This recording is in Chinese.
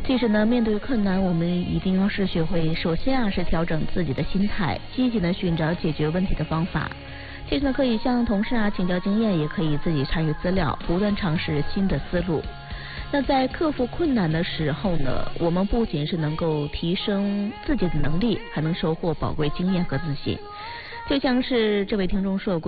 其实呢，面对困难，我们一定要是学会，首先是调整自己的心态，积极的寻找解决问题的方法。其实呢，可以向同事请教经验，也可以自己查阅资料，不断尝试新的思路。那在克服困难的时候呢，我们不仅是能够提升自己的能力，还能收获宝贵经验和自信。就像是这位听众说过。